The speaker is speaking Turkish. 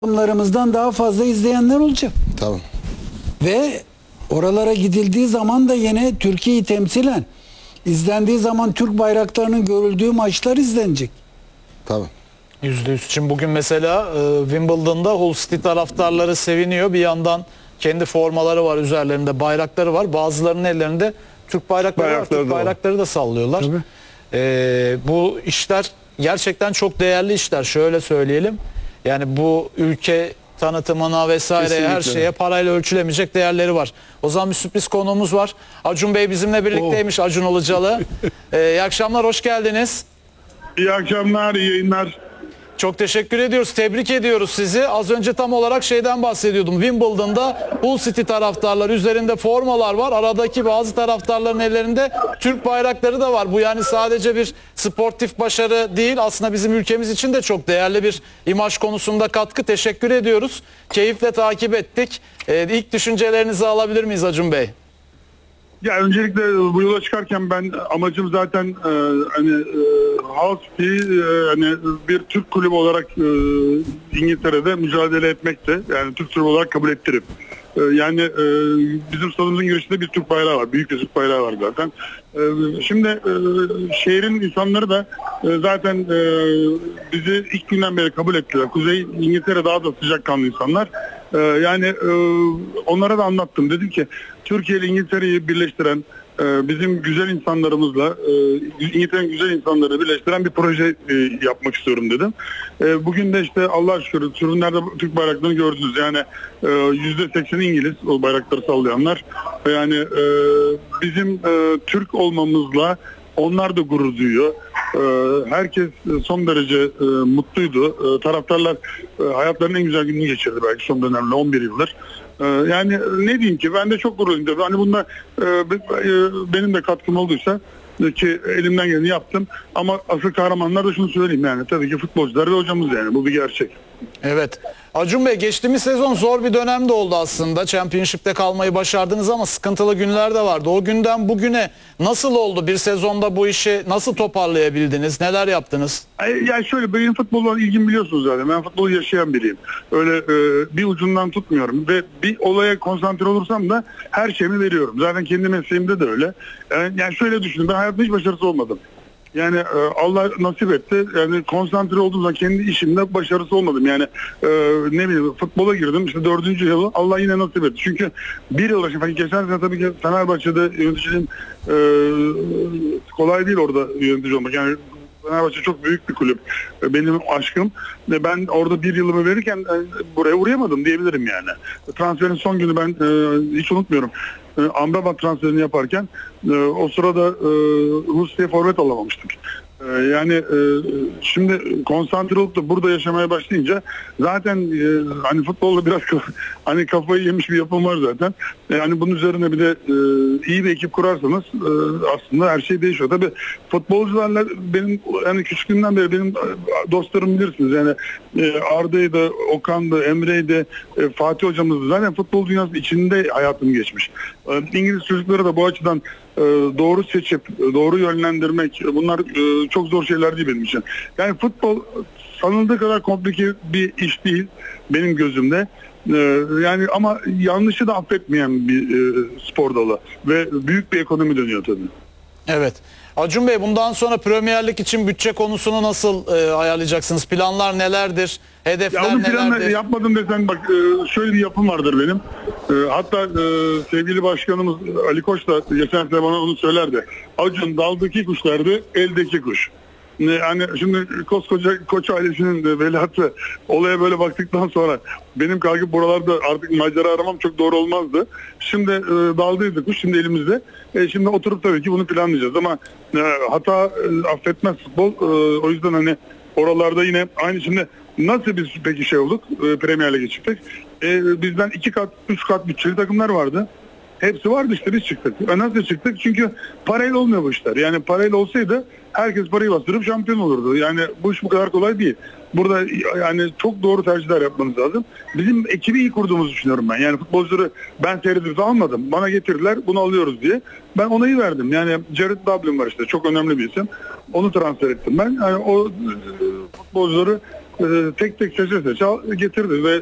takımlarımızdan daha fazla izleyenler olacak. Tamam. Ve oralara gidildiği zaman da yine Türkiye'yi temsilen izlendiği zaman Türk bayraklarının görüldüğü maçlar izlenecek. Tamam. %100. Şimdi bugün mesela Wimbledon'da Hull City taraftarları seviniyor. Bir yandan kendi formaları var, üzerlerinde bayrakları var. Bazılarının ellerinde Türk bayrakları var. Türk bayrakları da sallıyorlar. Bu işler gerçekten çok değerli işler. Şöyle söyleyelim. Yani bu ülke tanıtımına vesaire Kesinlikle. her şeye parayla ölçülemeyecek değerleri var. O zaman bir sürpriz konuğumuz var. Acun Bey bizimle birlikteymiş. Acun Ilıcalı. İyi akşamlar, hoş geldiniz. İyi akşamlar, iyi yayınlar. Çok teşekkür ediyoruz. Tebrik ediyoruz sizi. Az önce tam olarak şeyden bahsediyordum. Wimbledon'da Hull City taraftarları üzerinde formalar var. Aradaki bazı taraftarların ellerinde Türk bayrakları da var. Bu yani sadece bir sportif başarı değil. Aslında bizim ülkemiz için de çok değerli bir imaj konusunda katkı. Teşekkür ediyoruz. Keyifle takip ettik. İlk düşüncelerinizi alabilir miyiz Acun Bey? Ya öncelikle bu yola çıkarken ben amacım zaten Hull City hani bir Türk kulübü olarak İngiltere'de mücadele etmekte. Yani Türk kulübü olarak kabul ettirip. Bizim stadımızın girişinde bir Türk bayrağı var. Büyük bir Türk bayrağı var zaten. Şimdi şehrin insanları da zaten bizi ilk günden beri kabul ettiler. Kuzey İngiltere daha da sıcakkanlı insanlar. Onlara da anlattım. Dedim ki Türkiye ile İngiltere'yi birleştiren bizim güzel insanlarımızla İngiltere'nin güzel insanları birleştiren bir proje yapmak istiyorum dedim. Bugün de işte Allah'a şükür tribünlerde Türk bayraklarını gördünüz. Yani %80 İngiliz o bayrakları sallayanlar. Yani bizim Türk olmamızla onlar da gurur duyuyor. Herkes son derece mutluydu. Taraftarlar hayatlarının en güzel gününü geçirdi belki son dönemde 11 yıldır. Yani ne diyeyim ki ben de çok gururluyum. Hani bunda benim de katkım olduysa ki elimden geleni yaptım. Ama asıl kahramanlar da şunu söyleyeyim yani tabii ki futbolcular ve hocamız yani bu bir gerçek. Evet. Acun Bey geçtiğimiz sezon zor bir dönemde oldu aslında. Championship'te kalmayı başardınız ama sıkıntılı günler de vardı. O günden bugüne nasıl oldu? Bir sezonda bu işi nasıl toparlayabildiniz? Neler yaptınız? Yani şöyle benim futbolla ilgim biliyorsunuz zaten. Ben futbolu yaşayan biriyim. Öyle bir ucundan tutmuyorum. Ve bir olaya konsantre olursam da her şeyimi veriyorum. Zaten kendi mesleğimde de öyle. Yani şöyle düşünün ben hayatımda hiç başarısız olmadım. Yani Allah nasip etti. Yani konsantre olduğum zaman kendi işimde başarısız olmadım. Yani ne bileyim futbola girdim. İşte 4. yılı Allah yine nasip etti. Çünkü bir yıl geçen sene tabii ki Fenerbahçe'de yöneticiliğim kolay değil orada yönetici olmak. Yani Fenerbahçe çok büyük bir kulüp. Benim aşkım. Ben orada bir yılımı verirken buraya uğrayamadım diyebilirim yani. Transferin son günü ben hiç unutmuyorum. Amrabat transferini yaparken o sırada Rusya'ya forvet alamamıştık. Şimdi konsantre olup da burada yaşamaya başlayınca zaten hani futbolda biraz hani kafayı yemiş bir yapım var zaten. Yani bunun üzerine bir de iyi bir ekip kurarsanız aslında her şey değişiyor. Tabii futbolcularla benim yani küçüklüğümden beri benim dostlarım bilirsiniz. Yani Arda'ydı, Okan'dı, Emre'ydi, Fatih hocamızdı. Zaten futbol dünyası içinde hayatım geçmiş. İngiliz çocukları da bu açıdan doğru seçip doğru yönlendirmek bunlar çok zor şeyler değil benim için. Yani futbol sanıldığı kadar komplike bir iş değil benim gözümde. Yani ama yanlışı da affetmeyen bir spor dalı ve büyük bir ekonomi dönüyor tabii. Evet. Acun Bey bundan sonra Premier Lig için bütçe konusunu nasıl ayarlayacaksınız? Planlar nelerdir? Hedefler ya nelerdir? Yapmadım desen bak şöyle bir yapım vardır benim. Hatta sevgili başkanımız Ali Koç da geçen sene bana onu söylerdi. Acun daldaki kuş derdi, eldeki kuş. Yani şimdi koskoca Koç ailesinin de veliahtı olaya böyle baktıktan sonra benim kalkıp buralarda artık macera aramam çok doğru olmazdı. Şimdi daldıydı kuş şimdi elimizde. Şimdi oturup tabii ki bunu planlayacağız ama hata affetmez futbol. O yüzden hani oralarda yine aynı şimdi nasıl biz peki şey olduk Premier Lig'e çıktık. Bizden 2 kat 3 kat bütçeli takımlar vardı. Hepsi vardı işte biz çıktık. Nasıl çıktık? Çünkü parayla olmuyor bu işler. Yani parayla olsaydı herkes parayı bastırıp şampiyon olurdu. Yani bu iş bu kadar kolay değil. Burada yani çok doğru tercihler yapmanız lazım. Bizim ekibi iyi kurduğumuzu düşünüyorum ben. Yani futbolcuları ben seyredip almadım. Bana getirdiler bunu alıyoruz diye. Ben onayı verdim. Yani Jared Dublin var işte çok önemli bir isim. Onu transfer ettim ben. Yani o futbolcuları tek tek seçe seçe getirdi ve